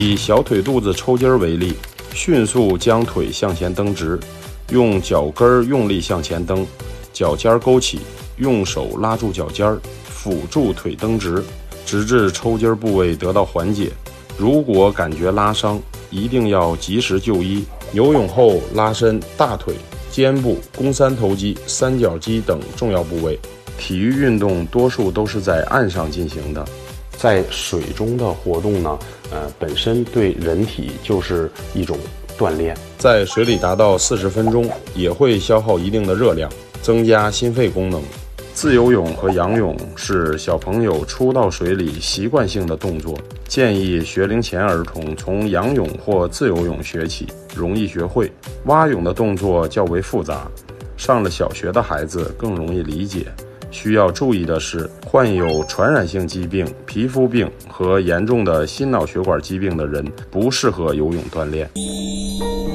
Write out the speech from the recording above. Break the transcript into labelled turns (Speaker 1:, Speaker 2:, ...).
Speaker 1: 以小腿肚子抽筋为例，迅速将腿向前蹬直，用脚跟用力向前蹬，脚尖勾起，用手拉住脚尖，辅助腿蹬直，直至抽筋部位得到缓解。如果感觉拉伤，一定要及时就医。游泳后拉伸大腿、肩部、肱三头肌、三角肌等重要部位。体育运动多数都是在岸上进行的，在水中的活动呢，本身对人体就是一种锻炼。在水里达到40分钟，也会消耗一定的热量，增加心肺功能。自由泳和仰泳是小朋友初到水里习惯性的动作，建议学龄前儿童从仰泳或自由泳学起，容易学会。蛙泳的动作较为复杂，上了小学的孩子更容易理解。需要注意的是，患有传染性疾病、皮肤病和严重的心脑血管疾病的人不适合游泳锻炼。